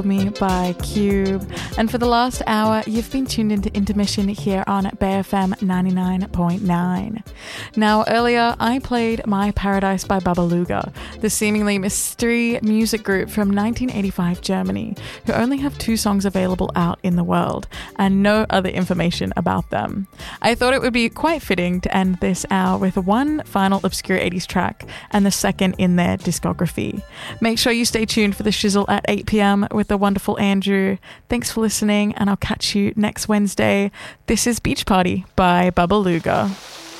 Me by Cube. And for the last hour, you've been tuned into Intermission here on BayFM 99.9. Now, earlier, I played My Paradise by Babaluga, the seemingly mystery music group from 1985 Germany, who only have 2 songs available out in the world, and no other information about them. I thought it would be quite fitting to end this hour with one final obscure 80s track, and the second in their discography. Make sure you stay tuned for the shizzle at 8 p.m. with the wonderful Andrew. Thanks for listening, and I'll catch you next Wednesday. This is Beach Party by Babaluga.